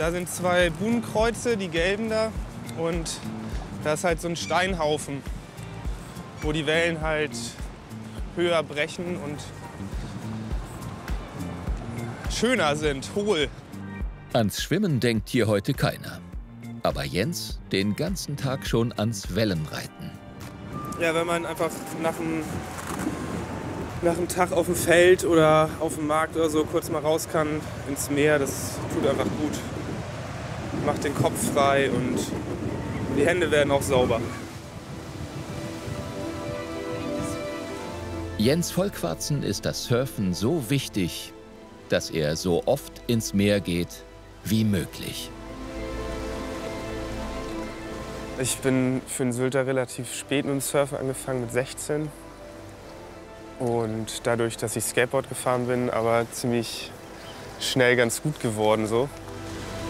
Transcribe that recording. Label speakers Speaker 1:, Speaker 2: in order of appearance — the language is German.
Speaker 1: Da sind 2 Buhnenkreuze, die gelben da. Und da ist halt so ein Steinhaufen, wo die Wellen halt höher brechen und schöner sind, hohl.
Speaker 2: Ans Schwimmen denkt hier heute keiner. Aber Jens den ganzen Tag schon ans Wellenreiten.
Speaker 1: Ja, wenn man einfach nach einem Tag auf dem Feld oder auf dem Markt oder so kurz mal raus kann ins Meer, das tut einfach gut. Macht den Kopf frei und die Hände werden auch sauber.
Speaker 2: Jens Vollquarzen ist das Surfen so wichtig, dass er so oft ins Meer geht wie möglich.
Speaker 1: Ich bin für den Sylter relativ spät mit dem Surfen angefangen, mit 16. Und dadurch, dass ich Skateboard gefahren bin, aber ziemlich schnell ganz gut geworden so.